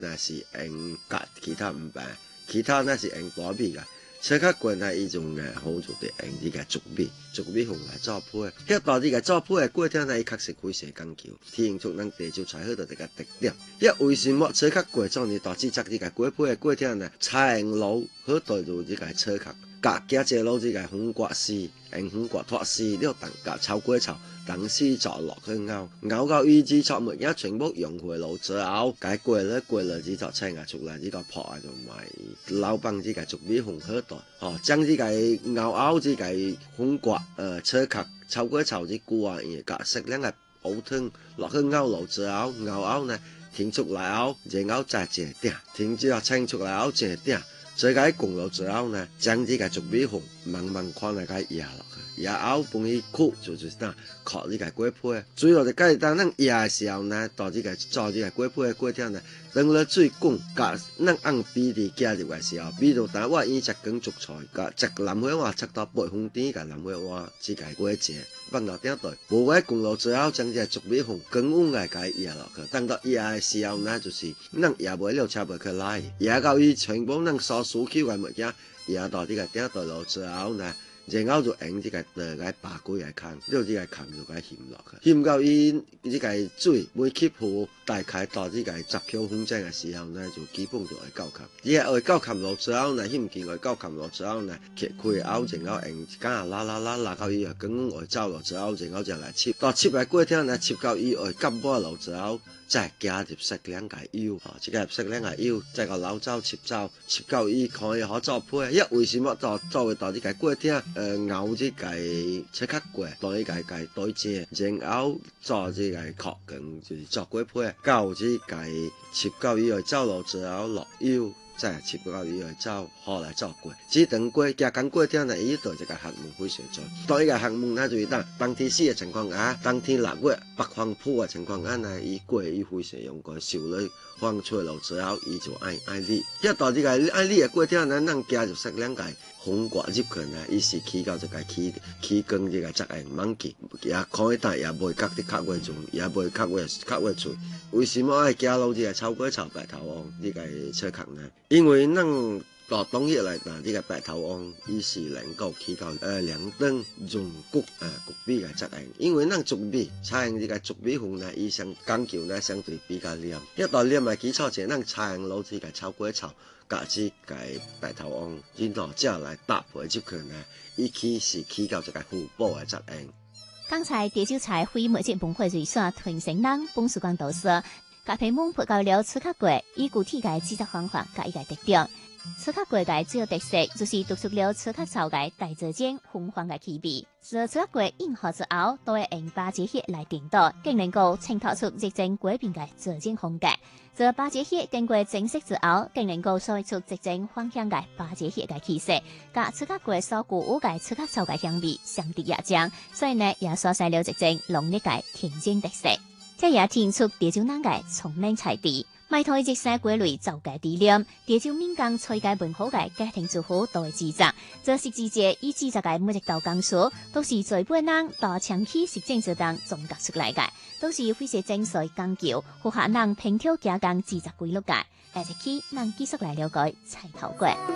那是用甲其他唔白，其他那是用大米嘅。車殼棍係一種嘅好做嘅用呢個竹米紅來做配。一到呢個做配嘅過程呢，確實非常講究，體現出咱地州菜好多一個特點。一為什麼車殼棍做呢？導致這個過配嘅過程呢，菜餚好多就呢個車殼，甲加隻餚呢個紅瓜絲，用紅瓜脫絲了等甲炒過炒。等絲作落去熬到魚子作物一全部用回爐之後，解過了之後青啊出嚟呢個泡啊同埋老闆呢個竹米紅好多，將呢個熬呢個紅瓜車殼炒過炒啲菇啊，而夾適量嘅熬湯落去熬爐之後，熬呢停出來後，然後再整定，停之後清出來後整定，再解共爐之後呢，將呢個竹米紅慢慢看嚟解壓落去，壓後幫佢焗就是嗱。靠呢個過配，最後就假如當咱壓嘅時候呢，到呢個做呢個過配嘅過程呢，當你水滾，甲咱按比例加入嘅時候，比如當我以一根竹菜，甲一個南瓜碗切到8分甜嘅南瓜碗，只個過節放到頂台，無解滾落之後，將呢個竹米紅更穩嘅解壓落去。當到壓嘅時候呢，就是咱壓袂了，切袂去來，壓到伊全部咱所需求嘅物件，壓到呢個頂台落之後呢。然後就用呢個把龜來砍，了呢個砍就該醃落去，醃到伊呢個水未起泡，大概到呢個10口風蒸嘅時候呢，就基本就會夠砍。呢個會夠砍落之後呢，醃見會夠砍落之後呢，揭開後然後用間拉到伊更會走落之後，然後就來切。到切嘅過程呢，切到伊會乾巴落之後，再加入適量嘅油，即係適量嘅油，再個老酒切到伊可以好做配。一為什麼做會到呢個過程？熬呢個車殼棍，當呢個對正，然後做呢個殼梗，就是做過配。到呢個切到伊會走落之後落油，再切到伊會走，好來做過。只等過加工過程呢，伊對這個學問非常重。當呢個學問呢，就是當天時嘅情況下，當天6月北方鋪嘅情況下呢，伊非常用個燒水放出來之後，伊就愛燜。一到呢個愛燜嘅過程呢，咱加入適量嘅紅瓜入去呢，伊是起到這個起光這個質量猛起，也可以但也袂覺得較為重，也袂較為脆。為什麼愛加入這個炒粿炒白頭王呢個車殼呢？因為咱到冬日來呢，呢個白頭王伊是能夠起到兩等潤谷米嘅質量。因為咱竹米採用呢個竹米紅呢，伊講究呢相對比較黏。一到黏嘅基礎上，咱採用攞呢個炒粿炒。加呢個白頭王，然後之後來搭配入去呢，伊是起到這個互補嘅作用。 剛才地州菜非物質文化遺產傳承人馮曙光導師，甲皮蒙配教了車殼棍，以具體嘅製作方法甲伊個特點。車殼棍嘅主要特色就是突出了車殼草嘅大舌尖豐富嘅氣味。自車殼棍硬化之後，都會用巴結葉來頂到，更能夠襯托出熱情改變嘅舌尖風格。這巴結葉經過蒸飾之後，更能夠塑出熱情芳香嘅巴結葉嘅氣勢，甲車殼棍所具有嘅車殼草嘅香味相得益彰，所以呢也所曬了熱情濃烈嘅天然特色。這也體現出地州人嘅聰明才智。賣台日生歸類造嘅理念，地州民間菜界文化嘅家庭主婦都會製作。這實際節以製作嘅每一道工序，都是最本人到長期實踐之中總結出來嘅，都是非常精髓講究，符合人平挑加工製作規律嘅。下一期咱繼續來了解菜頭粿。